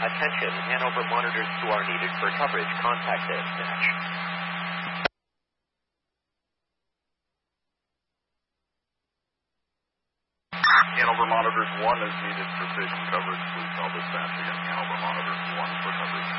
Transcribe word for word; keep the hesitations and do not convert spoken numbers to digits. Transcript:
Attention, Hanover monitors two are needed for coverage. Contact dispatch. Hanover monitors one is needed for station coverage. Please tell dispatch again. Hanover monitors one for coverage.